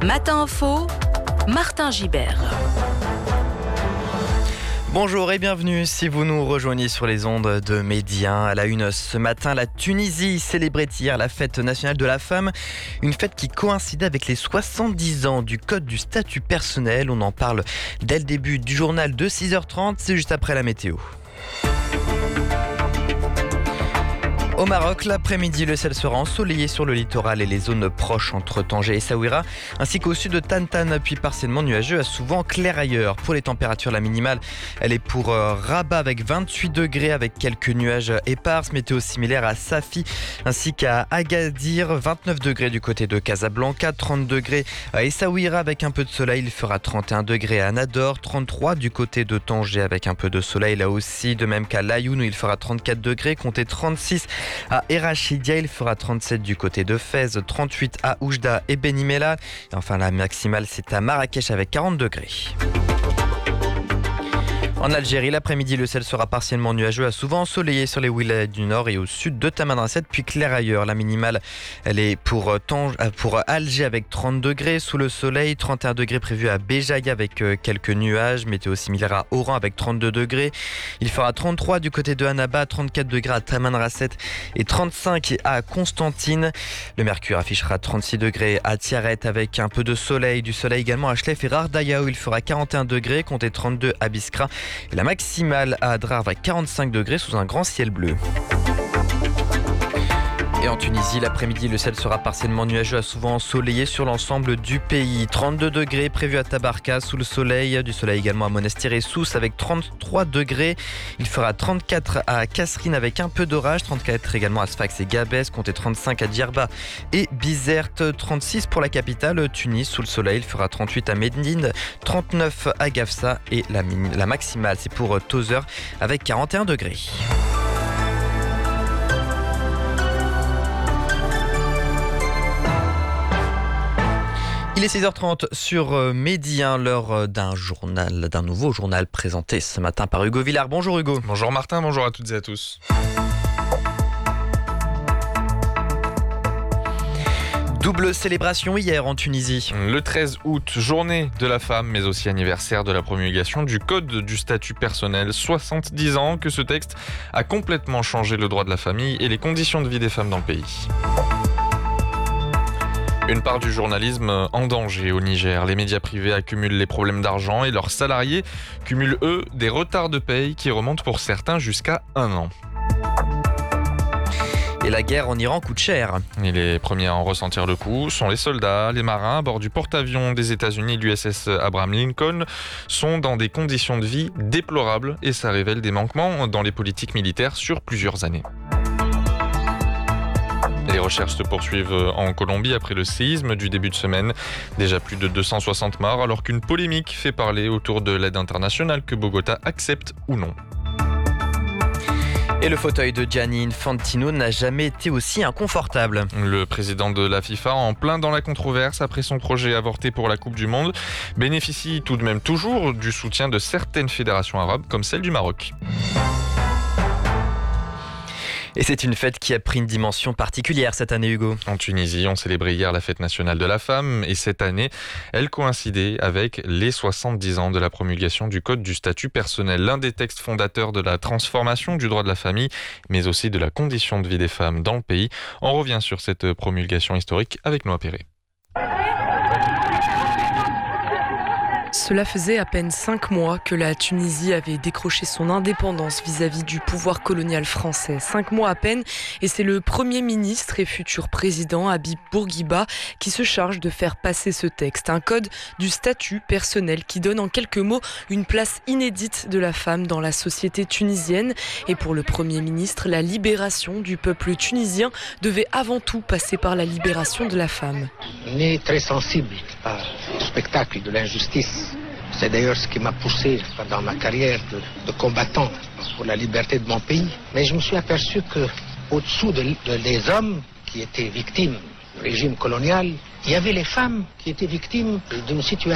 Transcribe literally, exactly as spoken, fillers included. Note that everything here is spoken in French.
Matin Info, Martin Gibert. Bonjour et bienvenue si vous nous rejoignez sur les ondes de Média. À la une ce matin, la Tunisie célébrait hier la fête nationale de la femme. Une fête qui coïncidait avec les soixante-dix ans du code du statut personnel. On en parle dès le début du journal de six heures trente, c'est juste après la météo. Au Maroc, l'après-midi, le ciel sera ensoleillé sur le littoral et les zones proches entre Tanger et Essaouira, ainsi qu'au sud de Tantan, puis partiellement nuageux, à souvent clair ailleurs. Pour les températures, la minimale, elle est pour euh, Rabat avec vingt-huit degrés avec quelques nuages éparses, météo similaire à Safi, ainsi qu'à Agadir, vingt-neuf degrés du côté de Casablanca, trente degrés à Essaouira avec un peu de soleil, il fera trente et un degrés à Nador, trente-trois du côté de Tanger avec un peu de soleil là aussi, de même qu'à Layoun où il fera trente-quatre degrés, comptez trente-six à Erachidia, il fera trente-sept du côté de Fès, trente-huit à Oujda et Benimella. Et enfin, la maximale, c'est à Marrakech avec quarante degrés. En Algérie, l'après-midi, le ciel sera partiellement nuageux, à souvent ensoleillé sur les wilayas du nord et au sud de Tamanrasset, puis clair ailleurs. La minimale, elle est pour, Tange, pour Alger avec trente degrés sous le soleil, trente et un degrés prévus à Béjaïa avec quelques nuages, météo similaire à Oran avec trente-deux degrés. Il fera trente-trois du côté de Annaba, trente-quatre degrés à Tamanrasset et trente-cinq à Constantine. Le mercure affichera trente-six degrés à Tiaret avec un peu de soleil, du soleil également à Chlef et Rardaya où il fera quarante et un degrés, comptez trente-deux à Biskra. Et la maximale à Adrar va quarante-cinq degrés sous un grand ciel bleu. Et en Tunisie, l'après-midi, le ciel sera partiellement nuageux, à souvent ensoleillé sur l'ensemble du pays. trente-deux degrés prévus à Tabarka sous le soleil, du soleil également à Monastir et Sousse avec trente-trois degrés. Il fera trente-quatre à Kasserine avec un peu d'orage, trente-quatre également à Sfax et Gabès, comptez trente-cinq à Djerba et Bizerte, trente-six pour la capitale Tunis sous le soleil. Il fera trente-huit à Médine, trente-neuf à Gafsa et la, la maximale c'est pour Tozeur avec quarante et un degrés. Il est six heures trente sur Média, l'heure d'un journal, d'un nouveau journal présenté ce matin par Hugo Villard. Bonjour Hugo. Bonjour Martin, bonjour à toutes et à tous. Double célébration hier en Tunisie. Le treize août, journée de la femme, mais aussi anniversaire de la promulgation du code du statut personnel. soixante-dix ans que ce texte a complètement changé le droit de la famille et les conditions de vie des femmes dans le pays. Une part du journalisme en danger au Niger. Les médias privés accumulent les problèmes d'argent et leurs salariés cumulent, eux, des retards de paye qui remontent pour certains jusqu'à un an. Et la guerre en Iran coûte cher. Et les premiers à en ressentir le coup sont les soldats. Les marins à bord du porte-avions des États-Unis, l'U S S Abraham Lincoln, sont dans des conditions de vie déplorables et ça révèle des manquements dans les politiques militaires sur plusieurs années. Les recherches se poursuivent en Colombie après le séisme du début de semaine. Déjà plus de deux cent soixante morts alors qu'une polémique fait parler autour de l'aide internationale que Bogota accepte ou non. Et le fauteuil de Gianni Infantino n'a jamais été aussi inconfortable. Le président de la FIFA, en plein dans la controverse après son projet avorté pour la Coupe du Monde, bénéficie tout de même toujours du soutien de certaines fédérations arabes comme celle du Maroc. Et c'est une fête qui a pris une dimension particulière cette année, Hugo. En Tunisie, on célébrait hier la fête nationale de la femme et cette année, elle coïncidait avec les soixante-dix ans de la promulgation du code du statut personnel, l'un des textes fondateurs de la transformation du droit de la famille, mais aussi de la condition de vie des femmes dans le pays. On revient sur cette promulgation historique avec Noah Perret. Cela faisait à peine cinq mois que la Tunisie avait décroché son indépendance vis-à-vis du pouvoir colonial français. Cinq mois à peine, et c'est le Premier ministre et futur président Habib Bourguiba qui se charge de faire passer ce texte. Un code du statut personnel qui donne en quelques mots une place inédite de la femme dans la société tunisienne. Et pour le Premier ministre, la libération du peuple tunisien devait avant tout passer par la libération de la femme. On est très sensible au spectacle de l'injustice. C'est d'ailleurs ce qui m'a poussé dans ma carrière de, de combattant pour la liberté de mon pays. Mais je me suis aperçu qu'au-dessous de, de, des hommes qui étaient victimes du régime colonial, il y avait les femmes qui étaient victimes d'une situation